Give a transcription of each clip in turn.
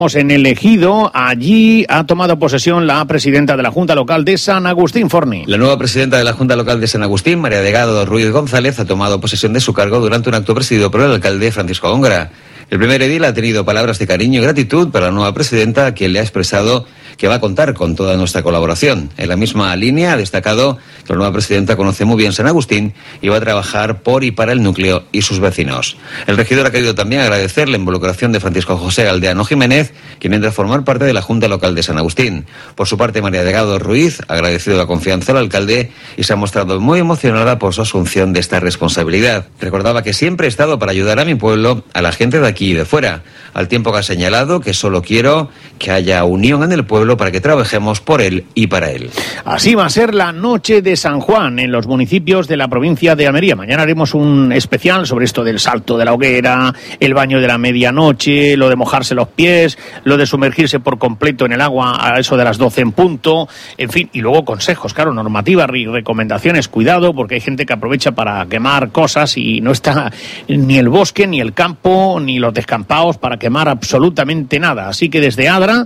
En el Ejido, allí ha tomado posesión la presidenta de la Junta Local de San Agustín, Forni. La nueva presidenta de la Junta Local de San Agustín, María Delgado Ruiz González, ha tomado posesión de su cargo durante un acto presidido por el alcalde Francisco Góngora. El primer edil ha tenido palabras de cariño y gratitud para la nueva presidenta, a quien le ha expresado que va a contar con toda nuestra colaboración. En la misma línea ha destacado que la nueva presidenta conoce muy bien San Agustín y va a trabajar por y para el núcleo y sus vecinos. El regidor ha querido también agradecer la involucración de Francisco José Galdeano Jiménez, quien entra a formar parte de la Junta Local de San Agustín. Por su parte, María Delgado Ruiz ha agradecido la confianza al alcalde y se ha mostrado muy emocionada por su asunción de esta responsabilidad. Recordaba que siempre he estado para ayudar a mi pueblo, a la gente de aquí y de fuera, al tiempo que ha señalado que solo quiero que haya unión en el pueblo para que trabajemos por él y para él. Así va a ser la noche de San Juan en los municipios de la provincia de Almería. Mañana haremos un especial sobre esto del salto de la hoguera, el baño de la medianoche, lo de mojarse los pies, lo de sumergirse por completo en el agua a eso de las 12 en punto, en fin, y luego consejos, claro, normativas y recomendaciones. Cuidado, porque hay gente que aprovecha para quemar cosas y no está ni el bosque, ni el campo, ni los descampados para quemar absolutamente nada. Así que desde Adra,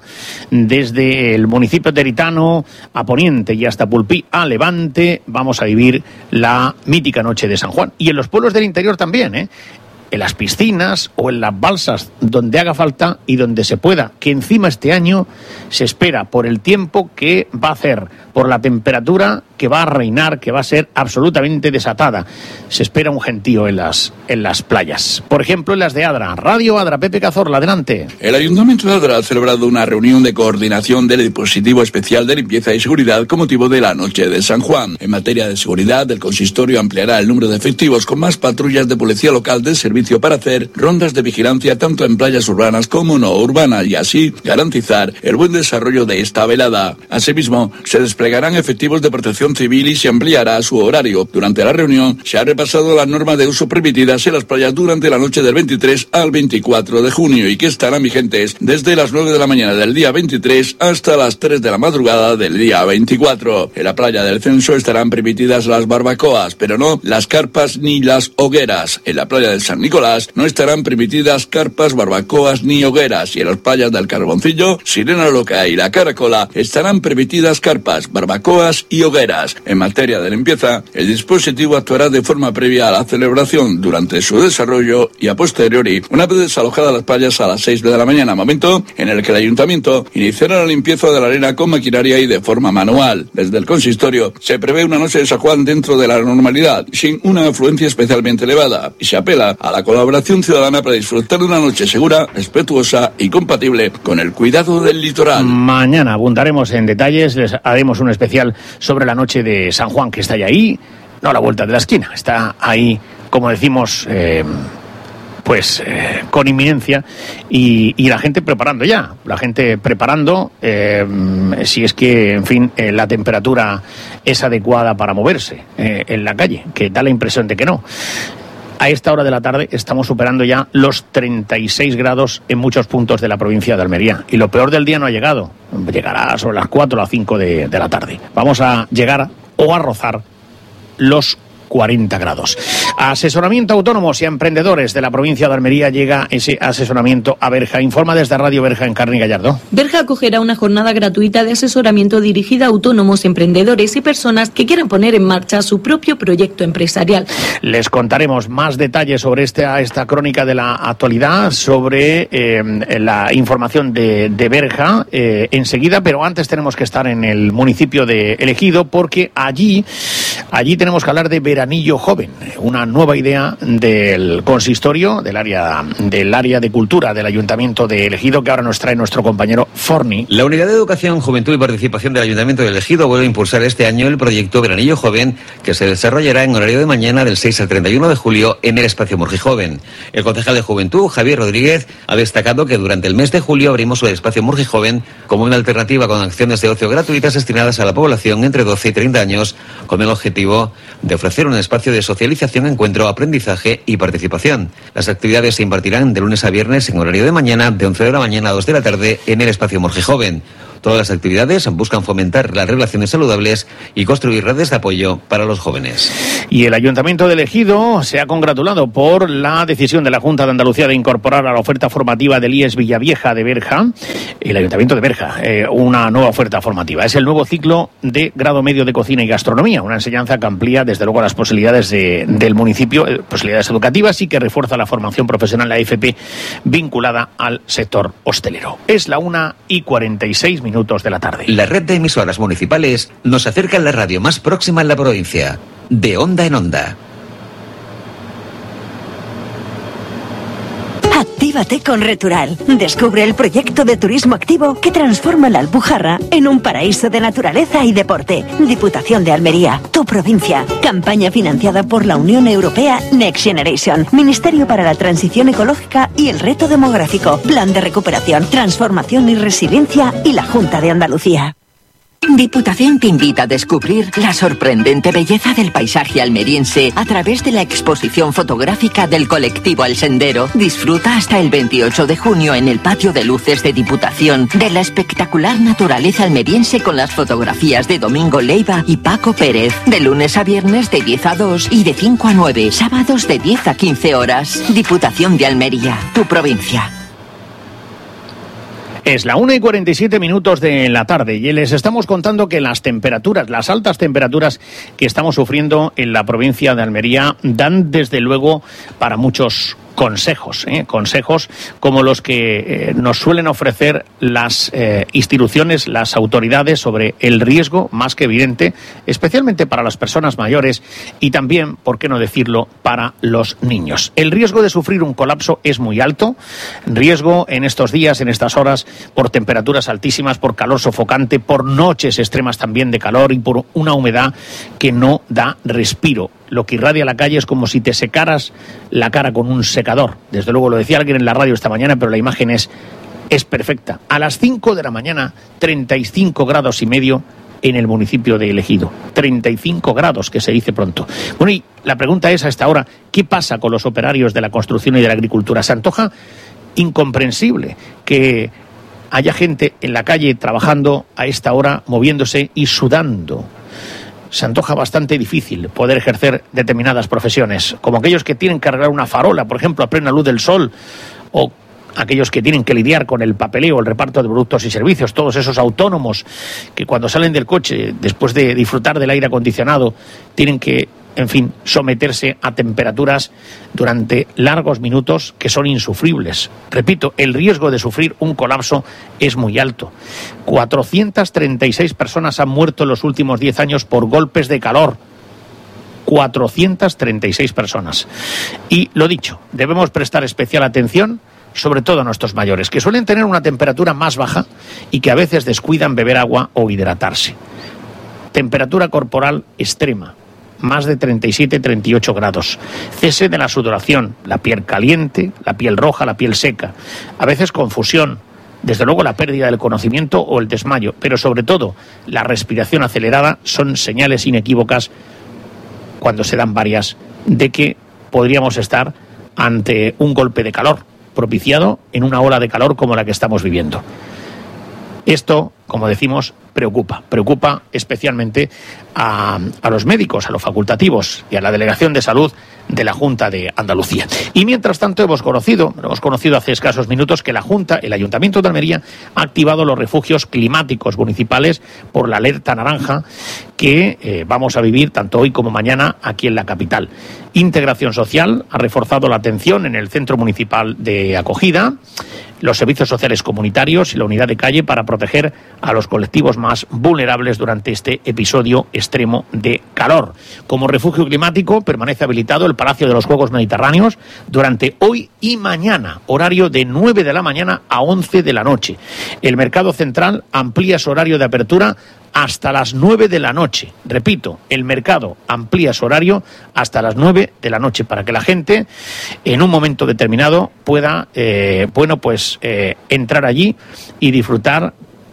desde el municipio teritano a Poniente y hasta Pulpí a Levante, vamos a vivir la mítica noche de San Juan. Y en los pueblos del interior también, en las piscinas o en las balsas, donde haga falta y donde se pueda, que encima este año se espera, por el tiempo que va a hacer, por la temperatura que va a reinar, que va a ser absolutamente desatada. Se espera un gentío en las playas. Por ejemplo, en las de Adra. Radio Adra, Pepe Cazorla, adelante. El Ayuntamiento de Adra ha celebrado una reunión de coordinación del dispositivo especial de limpieza y seguridad con motivo de la noche de San Juan. En materia de seguridad, el consistorio ampliará el número de efectivos con más patrullas de policía local de servicio para hacer rondas de vigilancia tanto en playas urbanas como no urbanas y así garantizar el buen desarrollo de esta velada. Asimismo, se desplegarán efectivos de protección civil y se ampliará su horario. Durante la reunión se ha repasado las normas de uso permitidas en las playas durante la noche del 23 al 24 de junio y que estarán vigentes desde las 9 de la mañana del día 23 hasta las 3 de la madrugada del día 24. En la playa del Censo estarán permitidas las barbacoas, pero no las carpas ni las hogueras. En la playa del San Nicolás no estarán permitidas carpas, barbacoas ni hogueras, y en las playas del Carboncillo, Sirena Loca y La Caracola estarán permitidas carpas, barbacoas y hogueras. En materia de limpieza, el dispositivo actuará de forma previa a la celebración, durante su desarrollo y a posteriori, una vez desalojadas las playas a las 6 de la mañana, momento en el que el Ayuntamiento iniciará la limpieza de la arena con maquinaria y de forma manual. Desde el consistorio se prevé una noche de San Juan dentro de la normalidad, sin una afluencia especialmente elevada, y se apela a la colaboración ciudadana para disfrutar de una noche segura, respetuosa y compatible con el cuidado del litoral. Mañana abundaremos en detalles, les haremos un especial sobre la noche de San Juan, que está ya ahí, no a la vuelta de la esquina, está ahí, como decimos, con inminencia, y la gente preparando ya, si es que, en fin, la temperatura es adecuada para moverse en la calle, que da la impresión de que no. A esta hora de la tarde estamos superando ya los 36 grados en muchos puntos de la provincia de Almería. Y lo peor del día no ha llegado. Llegará sobre las 4 o las 5 de la tarde. Vamos a llegar o a rozar los 40 grados. Asesoramiento a autónomos y a emprendedores de la provincia de Almería. Llega ese asesoramiento a Berja. Informa desde Radio Berja en Carni Gallardo. Berja acogerá una jornada gratuita de asesoramiento dirigida a autónomos, emprendedores y personas que quieran poner en marcha su propio proyecto empresarial. Les contaremos más detalles sobre esta crónica de la actualidad, sobre la información de Berja enseguida, pero antes tenemos que estar en el municipio de El Ejido, porque allí tenemos que hablar de Veranillo Joven, una nueva idea del consistorio, del área de cultura del Ayuntamiento de El Ejido, que ahora nos trae nuestro compañero Forni. La Unidad de Educación, Juventud y Participación del Ayuntamiento de El Ejido vuelve a impulsar este año el proyecto Veranillo Joven, que se desarrollará en horario de mañana del 6 al 31 de julio en el espacio Murgi Joven. El concejal de Juventud, Javier Rodríguez, ha destacado que durante el mes de julio abrimos el espacio Murgi Joven como una alternativa con acciones de ocio gratuitas destinadas a la población entre 12 y 30 años, con el objetivo de ofrecer ofrecer un espacio de socialización, encuentro, aprendizaje y participación. Las actividades se impartirán de lunes a viernes en horario de mañana, de 11 de la mañana a 2 de la tarde, en el espacio Morge Joven. Todas las actividades buscan fomentar las relaciones saludables y construir redes de apoyo para los jóvenes. Y el Ayuntamiento de Ejido se ha congratulado por la decisión de la Junta de Andalucía de incorporar a la oferta formativa del IES Villavieja de Berja, el Ayuntamiento de Berja, una nueva oferta formativa. Es el nuevo ciclo de grado medio de cocina y gastronomía, una enseñanza que amplía desde luego las posibilidades del municipio, posibilidades educativas, y que refuerza la formación profesional, la FP, vinculada al sector hostelero. Es la 1:46 de la tarde. La red de emisoras municipales nos acerca a la radio más próxima en la provincia, de onda en onda. Actívate con Retural. Descubre el proyecto de turismo activo que transforma la Alpujarra en un paraíso de naturaleza y deporte. Diputación de Almería, tu provincia. Campaña financiada por la Unión Europea Next Generation. Ministerio para la Transición Ecológica y el Reto Demográfico. Plan de Recuperación, Transformación y Resiliencia y la Junta de Andalucía. Diputación te invita a descubrir la sorprendente belleza del paisaje almeriense a través de la exposición fotográfica del colectivo El Sendero. Disfruta hasta el 28 de junio en el patio de luces de Diputación de la espectacular naturaleza almeriense con las fotografías de Domingo Leiva y Paco Pérez. De lunes a viernes de 10 a 2 y de 5 a 9. Sábados de 10 a 15 horas. Diputación de Almería, tu provincia. Es la 1:47 de la tarde y les estamos contando que las temperaturas, las altas temperaturas que estamos sufriendo en la provincia de Almería dan desde luego para muchos consejos como los que nos suelen ofrecer las instituciones, las autoridades sobre el riesgo más que evidente, especialmente para las personas mayores y también, por qué no decirlo, para los niños. El riesgo de sufrir un colapso es muy alto, riesgo en estos días, en estas horas, por temperaturas altísimas, por calor sofocante, por noches extremas también de calor y por una humedad que no da respiro. Lo que irradia la calle es como si te secaras la cara con un secador. Desde luego lo decía alguien en la radio esta mañana, pero la imagen es perfecta. A las 5 de la mañana, 35 grados y medio en el municipio de El Ejido. 35 grados, que se dice pronto. Bueno, y la pregunta es a esta hora, ¿qué pasa con los operarios de la construcción y de la agricultura? Se antoja incomprensible que haya gente en la calle trabajando a esta hora, moviéndose y sudando. Se antoja bastante difícil poder ejercer determinadas profesiones, como aquellos que tienen que arreglar una farola, por ejemplo, a plena luz del sol, o aquellos que tienen que lidiar con el papeleo, el reparto de productos y servicios, todos esos autónomos que cuando salen del coche, después de disfrutar del aire acondicionado, tienen que, en fin, someterse a temperaturas durante largos minutos que son insufribles. Repito, el riesgo de sufrir un colapso es muy alto. 436 personas han muerto en los últimos 10 años por golpes de calor. 436 personas. Y lo dicho, debemos prestar especial atención, sobre todo a nuestros mayores, que suelen tener una temperatura más baja y que a veces descuidan beber agua o hidratarse. Temperatura corporal extrema, más de 37-38 grados. Cese de la sudoración, la piel caliente, la piel roja, la piel seca. A veces confusión, desde luego la pérdida del conocimiento o el desmayo, pero sobre todo la respiración acelerada son señales inequívocas, cuando se dan varias, de que podríamos estar ante un golpe de calor propiciado en una ola de calor como la que estamos viviendo. Esto, como decimos, preocupa especialmente a los médicos, a los facultativos y a la Delegación de Salud de la Junta de Andalucía. Y mientras tanto hemos conocido hace escasos minutos que la Junta, el Ayuntamiento de Almería, ha activado los refugios climáticos municipales por la alerta naranja que vamos a vivir tanto hoy como mañana aquí en la capital. Integración Social ha reforzado la atención en el Centro Municipal de Acogida, los servicios sociales comunitarios y la unidad de calle para proteger a los colectivos más vulnerables durante este episodio extremo de calor. Como refugio climático permanece habilitado el Palacio de los Juegos Mediterráneos durante hoy y mañana, horario de 9 de la mañana a 11 de la noche. El Mercado Central amplía su horario de apertura hasta las 9 de la noche. Repito, el mercado amplía su horario hasta las 9 de la noche para que la gente en un momento determinado pueda entrar allí y disfrutar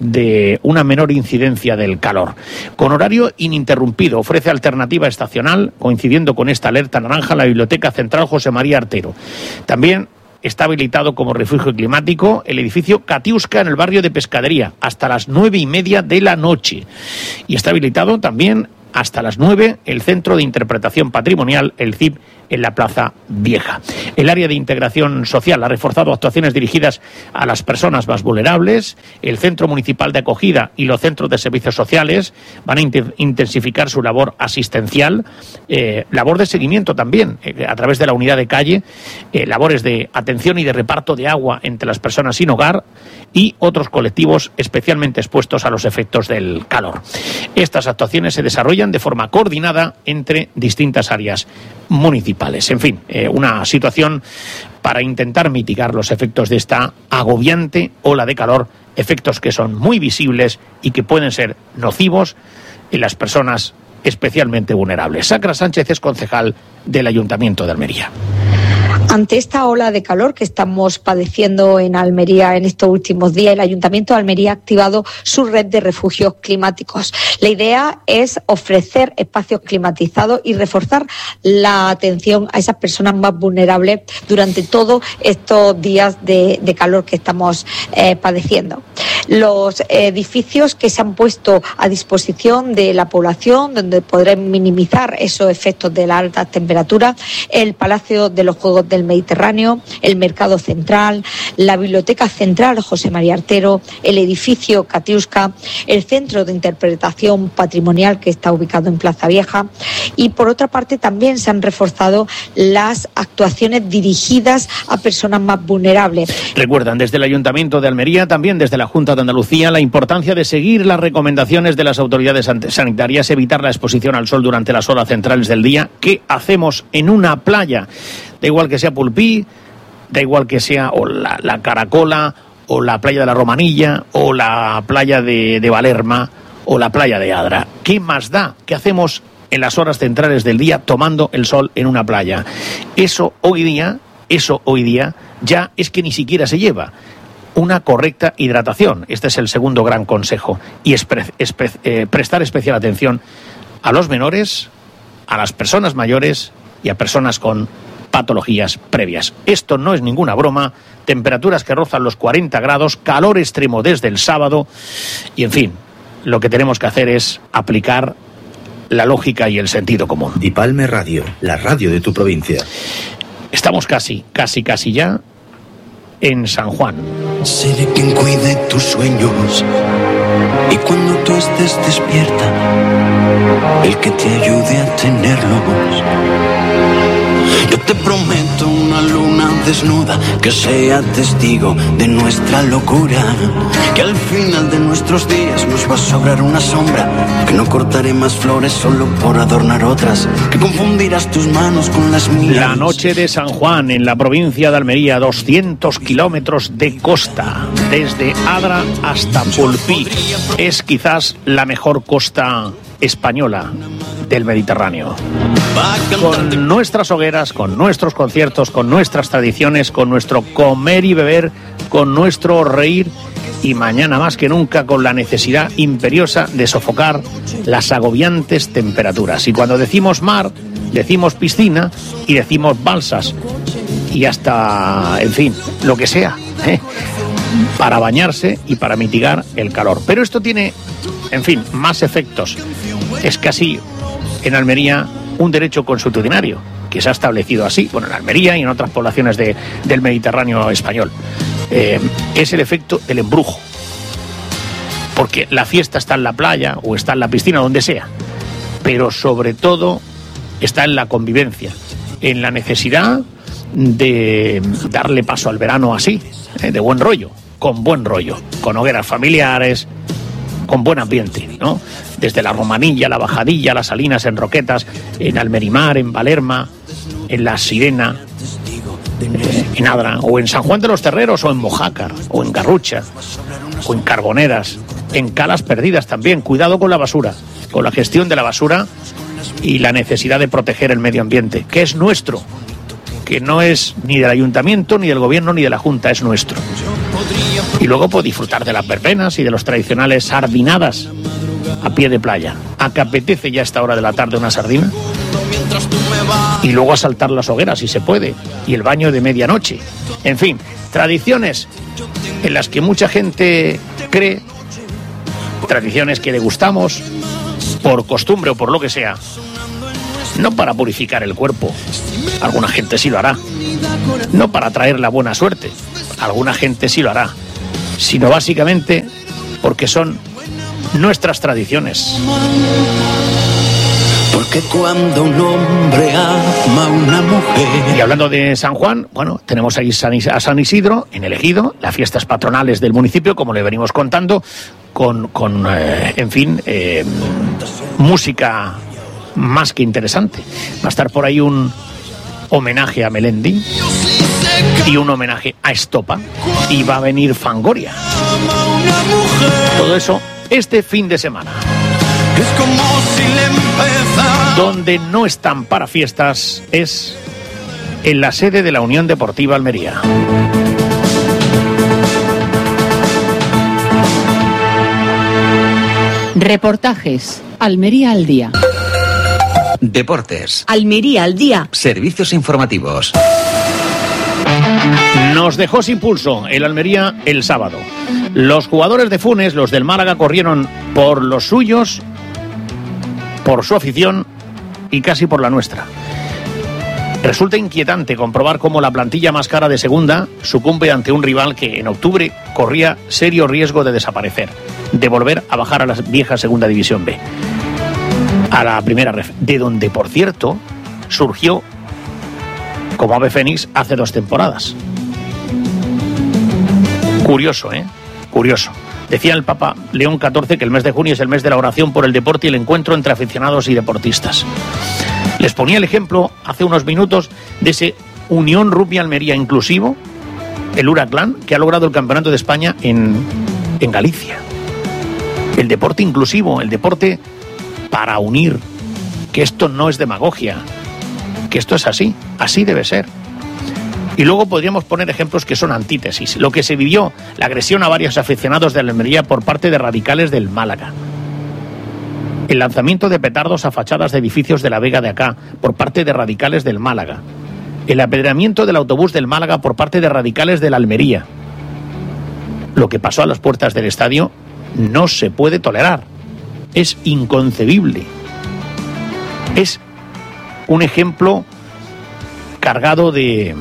de una menor incidencia del calor. Con horario ininterrumpido, ofrece alternativa estacional, coincidiendo con esta alerta naranja, la Biblioteca Central José María Artero. También está habilitado como refugio climático el edificio Katiuska en el barrio de Pescadería, hasta las 9:30 de la noche. Y está habilitado también hasta las 9 el Centro de Interpretación Patrimonial, el CIP, en la Plaza Vieja. El área de integración social ha reforzado actuaciones dirigidas a las personas más vulnerables. El Centro Municipal de Acogida y los centros de servicios sociales van a intensificar su labor asistencial, labor de seguimiento también, a través de la unidad de calle, labores de atención y de reparto de agua entre las personas sin hogar y otros colectivos especialmente expuestos a los efectos del calor. Estas actuaciones se desarrollan de forma coordinada entre distintas áreas municipales. En fin, una situación para intentar mitigar los efectos de esta agobiante ola de calor, efectos que son muy visibles y que pueden ser nocivos en las personas especialmente vulnerables. Sacra Sánchez es concejal del Ayuntamiento de Almería. Ante esta ola de calor que estamos padeciendo en Almería en estos últimos días, el Ayuntamiento de Almería ha activado su red de refugios climáticos. La idea es ofrecer espacios climatizados y reforzar la atención a esas personas más vulnerables durante todos estos días de calor que estamos padeciendo. Los edificios que se han puesto a disposición de la población, donde podrán minimizar esos efectos de las altas temperaturas, el Palacio de los Juegos del Mediterráneo, el Mercado Central, la Biblioteca Central José María Artero, el edificio Katiuska, el Centro de Interpretación Patrimonial que está ubicado en Plaza Vieja, y por otra parte también se han reforzado las actuaciones dirigidas a personas más vulnerables. Recuerdan desde el Ayuntamiento de Almería, también desde la Junta de Andalucía, la importancia de seguir las recomendaciones de las autoridades sanitarias, evitar la exposición al sol durante las horas centrales del día. ¿Qué hacemos en una playa? Da igual que sea Pulpí, da igual que sea o la Caracola, o la playa de la Romanilla, o la playa de Valerma, o la playa de Adra. ¿Qué más da? ¿Qué hacemos en las horas centrales del día tomando el sol en una playa? Eso hoy día ya es que ni siquiera se lleva. Una correcta hidratación. Este es el segundo gran consejo. Y prestar especial atención a los menores, a las personas mayores y a personas con patologías previas. Esto no es ninguna broma. Temperaturas que rozan los 40 grados, calor extremo desde el sábado. Y en fin, lo que tenemos que hacer es aplicar la lógica y el sentido común. Dipalme Radio, la radio de tu provincia. Estamos casi ya en San Juan. Seré quien cuide tus sueños y cuando tú estés despierta, el que te ayude a tenerlos. Yo te prometo una luna desnuda que sea testigo de nuestra locura, que al final de nuestros días nos va a sobrar una sombra, que no cortaré más flores solo por adornar otras, que confundirás tus manos con las mías. La noche de San Juan en la provincia de Almería, 200 kilómetros de costa, desde Adra hasta Pulpí. Es quizás la mejor costa española del Mediterráneo. Con nuestras hogueras, con nuestros conciertos, con nuestras tradiciones, con nuestro comer y beber, con nuestro reír y mañana más que nunca con la necesidad imperiosa de sofocar las agobiantes temperaturas. Y cuando decimos mar, decimos piscina y decimos balsas y hasta, en fin, lo que sea, para bañarse y para mitigar el calor. Pero esto tiene, en fin, más efectos. Es casi en Almería un derecho consuetudinario que se ha establecido así, bueno, en Almería y en otras poblaciones del Mediterráneo español. Es el efecto del embrujo, porque la fiesta está en la playa o está en la piscina, donde sea, pero sobre todo está en la convivencia, en la necesidad de darle paso al verano así, de buen rollo, con hogueras familiares, con buen ambiente, ¿no? Desde la Romanilla, la Bajadilla, las Salinas, en Roquetas, en Almerimar, en Valerma, en La Sirena, en Adra, o en San Juan de los Terreros, o en Mojácar, o en Garrucha, o en Carboneras, en Calas Perdidas también. Cuidado con la basura, con la gestión de la basura y la necesidad de proteger el medio ambiente, que es nuestro, que no es ni del ayuntamiento, ni del gobierno, ni de la Junta, es nuestro. Y luego puedo disfrutar de las verbenas y de los tradicionales sardinadas a pie de playa. ¿A que apetece ya a esta hora de la tarde una sardina? Y luego a saltar las hogueras, si se puede, y el baño de medianoche. En fin, tradiciones en las que mucha gente cree, tradiciones que degustamos por costumbre o por lo que sea, no para purificar el cuerpo, alguna gente sí lo hará, no para traer la buena suerte, alguna gente sí lo hará, sino básicamente porque son nuestras tradiciones. Porque cuando un hombre ama a una mujer... Y hablando de San Juan, bueno, tenemos ahí a San Isidro, en el Ejido, las fiestas patronales del municipio, como le venimos contando, con música más que interesante. Va a estar por ahí un homenaje a Melendi y un homenaje a Estopa, y va a venir Fangoria. Todo eso este fin de semana. Es como si le empezara. Donde no están para fiestas es en la sede de la Unión Deportiva Almería. Reportajes. Almería al día. Deportes. Almería al día. Servicios informativos. Nos dejó sin pulso el Almería el sábado. Los jugadores de Funes, los del Málaga, corrieron por los suyos, por su afición y casi por la nuestra. Resulta inquietante comprobar cómo la plantilla más cara de segunda sucumbe ante un rival que en octubre corría serio riesgo de desaparecer, de volver a bajar a la vieja segunda división B, a la primera ref, de donde, por cierto, surgió como ave fénix hace 2 temporadas. Curioso, ¿eh? Curioso. Decía el Papa León XIV que el mes de junio es el mes de la oración por el deporte y el encuentro entre aficionados y deportistas. Les ponía el ejemplo hace unos minutos de ese Unión Rugby Almería inclusivo, el Huracán, que ha logrado el campeonato de España en Galicia. El deporte inclusivo, el deporte para unir, que esto no es demagogia, que esto es así debe ser. Y luego podríamos poner ejemplos que son antítesis. Lo que se vivió, la agresión a varios aficionados de la Almería por parte de radicales del Málaga. El lanzamiento de petardos a fachadas de edificios de la Vega de acá por parte de radicales del Málaga. El apedreamiento del autobús del Málaga por parte de radicales de la Almería. Lo que pasó a las puertas del estadio no se puede tolerar. Es inconcebible. Es un ejemplo cargado de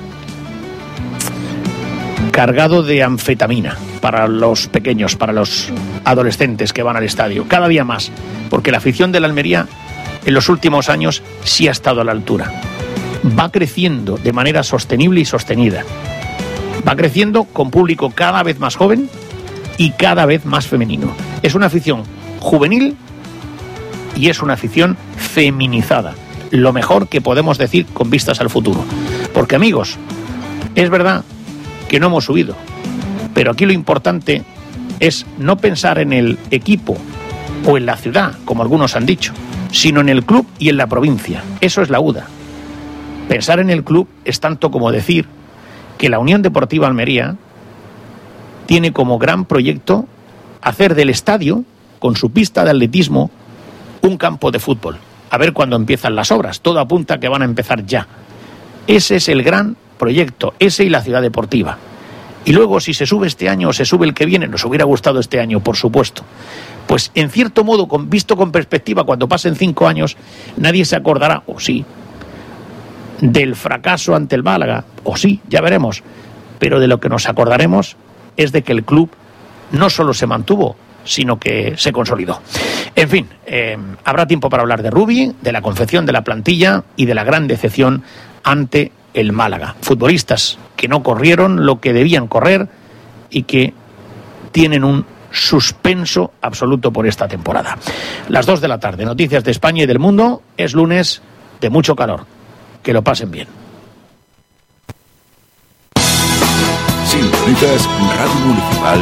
anfetamina para los pequeños, para los adolescentes que van al estadio, cada día más, porque la afición de la Almería en los últimos años sí ha estado a la altura. Va creciendo de manera sostenible y sostenida. Va creciendo con público cada vez más joven y cada vez más femenino. Es una afición juvenil y es una afición feminizada. Lo mejor que podemos decir con vistas al futuro. Porque, amigos, es verdad que no hemos subido, pero aquí lo importante es no pensar en el equipo o en la ciudad, como algunos han dicho, sino en el club y en la provincia. Eso es la UDA. Pensar en el club es tanto como decir que la Unión Deportiva Almería tiene como gran proyecto hacer del estadio, con su pista de atletismo, un campo de fútbol. A ver cuándo empiezan las obras. Todo apunta a que van a empezar ya. Ese es el gran proyecto, ese y la ciudad deportiva. Y luego, si se sube este año o se sube el que viene, nos hubiera gustado este año, por supuesto. Pues en cierto modo, visto con perspectiva, cuando pasen 5 años, nadie se acordará, o sí, del fracaso ante el Málaga, o sí, ya veremos. Pero de lo que nos acordaremos es de que el club no solo se mantuvo, sino que se consolidó. En fin, habrá tiempo para hablar de rugby, de la confección de la plantilla y de la gran decepción ante el Málaga. Futbolistas que no corrieron lo que debían correr y que tienen un suspenso absoluto por esta temporada. Las 2 de la tarde, noticias de España y del mundo. Es lunes de mucho calor. Que lo pasen bien. Sintonizas Radio Municipal